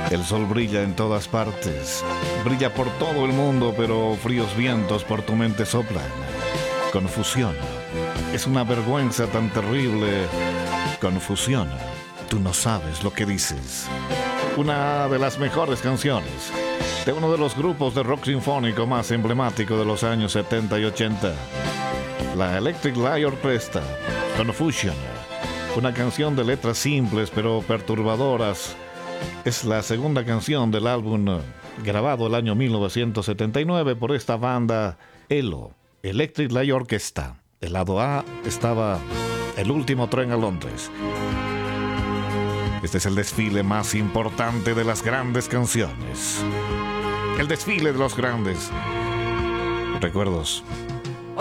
El sol brilla en todas partes, brilla por todo el mundo, pero fríos vientos por tu mente soplan. Confusión, es una vergüenza tan terrible. Confusión, tú no sabes lo que dices. Una de las mejores canciones de uno de los grupos de rock sinfónico más emblemático de los años 70 y 80. La Electric Light Orchestra, Confusion. Una canción de letras simples pero perturbadoras. Es la segunda canción del álbum grabado el año 1979 por esta banda ELO, Electric Light Orchestra. El lado A estaba El último tren a Londres. Este es el desfile más importante de las grandes canciones. El desfile de los grandes recuerdos